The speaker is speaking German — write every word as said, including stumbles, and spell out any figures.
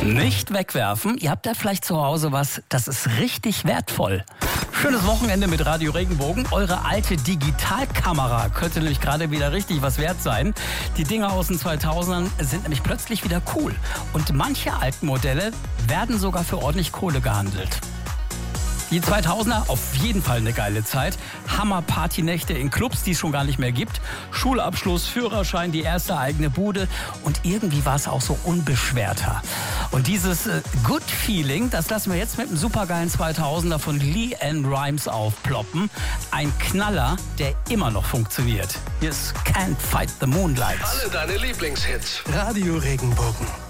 Nicht wegwerfen. Ihr habt da vielleicht zu Hause was, das ist richtig wertvoll. Schönes Wochenende mit Radio Regenbogen. Eure alte Digitalkamera könnte nämlich gerade wieder richtig was wert sein. Die Dinger aus den zweitausendern sind nämlich plötzlich wieder cool. Und manche alten Modelle werden sogar für ordentlich Kohle gehandelt. Die zweitausender, auf jeden Fall eine geile Zeit. Hammer-Partynächte in Clubs, die es schon gar nicht mehr gibt. Schulabschluss, Führerschein, die erste eigene Bude. Und irgendwie war es auch so unbeschwerter. Und dieses äh, Good Feeling, das lassen wir jetzt mit einem supergeilen zweitausender von LeAnn Rimes aufploppen. Ein Knaller, der immer noch funktioniert. Hier ist Can't Fight the Moonlight. Alle deine Lieblingshits. Radio Regenbogen.